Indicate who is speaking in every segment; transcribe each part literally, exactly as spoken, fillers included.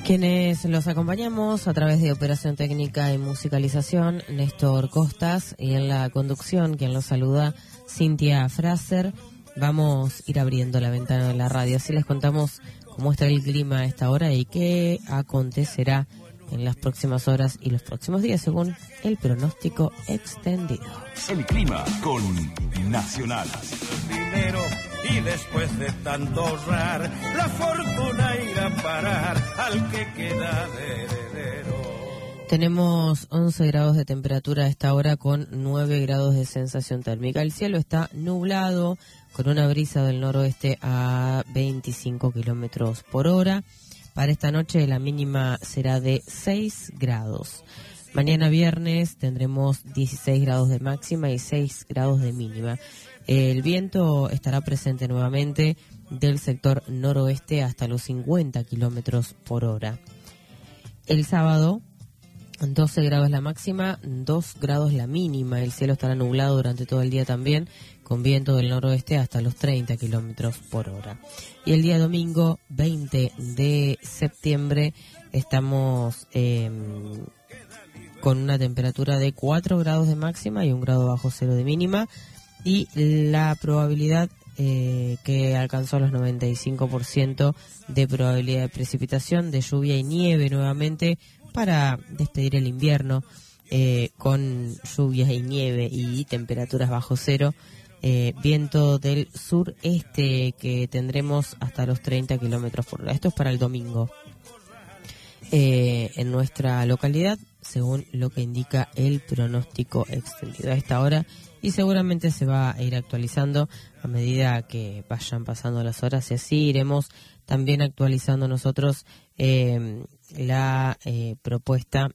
Speaker 1: Quienes los acompañamos a través de Operación Técnica y Musicalización, Néstor Costas, y en la conducción, quien los saluda, Cintia Fraser. Vamos a ir abriendo la ventana de la radio, así les contamos cómo está el clima a esta hora y qué acontecerá en las próximas horas y los próximos días, según el pronóstico extendido.
Speaker 2: El clima con Nacional.
Speaker 3: Dinero y después de tanto ahorrar, la fortuna irá a parar al que queda de heredero.
Speaker 1: Tenemos once grados de temperatura a esta hora con nueve grados de sensación térmica. El cielo está nublado con una brisa del noroeste a veinticinco kilómetros por hora. Para esta noche la mínima será de seis grados. Mañana viernes tendremos dieciséis grados de máxima y seis grados de mínima. El viento estará presente nuevamente del sector noroeste hasta los cincuenta kilómetros por hora. El sábado, doce grados la máxima, dos grados la mínima. El cielo estará nublado durante todo el día también, con viento del noroeste hasta los treinta kilómetros por hora. Y el día domingo, veinte de septiembre, estamos eh, con una temperatura de cuatro grados de máxima y un grado bajo cero de mínima. Y la probabilidad eh, que alcanzó los noventa y cinco por ciento de probabilidad de precipitación, de lluvia y nieve nuevamente para despedir el invierno eh, con lluvias y nieve y temperaturas bajo cero. Eh, viento del sureste que tendremos hasta los treinta kilómetros por hora. Esto es para el domingo. Eh, en nuestra localidad, según lo que indica el pronóstico extendido a esta hora, y seguramente se va a ir actualizando a medida que vayan pasando las horas, y así iremos también actualizando nosotros eh, la eh, propuesta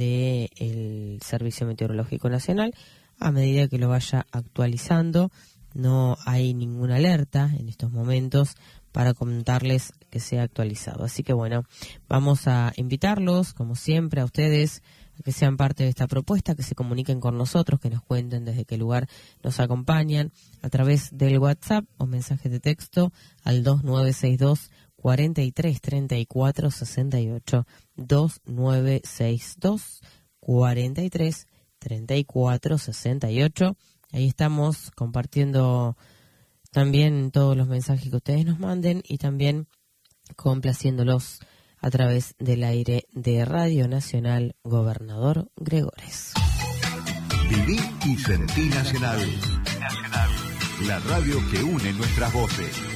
Speaker 1: del Servicio Meteorológico Nacional a medida que lo vaya actualizando. No hay ninguna alerta en estos momentos para comentarles que sea actualizado. Así que bueno, vamos a invitarlos, como siempre, a ustedes a que sean parte de esta propuesta, que se comuniquen con nosotros, que nos cuenten desde qué lugar nos acompañan a través del WhatsApp o mensaje de texto al dos nueve seis dos, cuatro tres, tres cuatro seis ocho, dos nueve seis dos, cuatro tres, tres cuatro seis ocho. Ahí estamos compartiendo también todos los mensajes que ustedes nos manden y también complaciéndolos a través del aire de Radio Nacional Gobernador Gregores.
Speaker 2: Viví y sentí Nacional. Nacional. La radio que une nuestras voces.